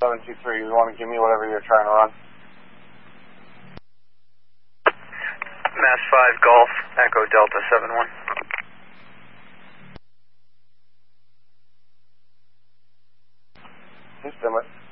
723, you want to give me whatever you're trying to run? Mass 5 Golf, Echo Delta 71. Just dim it.